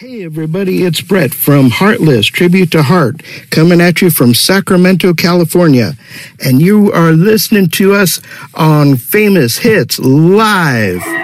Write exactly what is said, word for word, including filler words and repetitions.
Hey everybody, it's Brett from Heartless, Tribute to Heart, coming at you from Sacramento, California. And you are listening to us on Famous Hits Live.